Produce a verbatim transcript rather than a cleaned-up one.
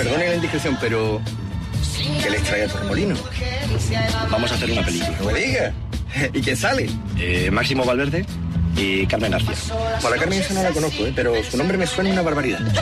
perdone la indiscreción, pero... ¿qué les trae a Torremolinos? Vamos a hacer una película. ¡No me digas! ¿Y quién sale? Eh, Máximo Valverde y Carmen García. Bueno, la Carmen esa no la conozco, ¿eh? Pero su nombre me suena una barbaridad.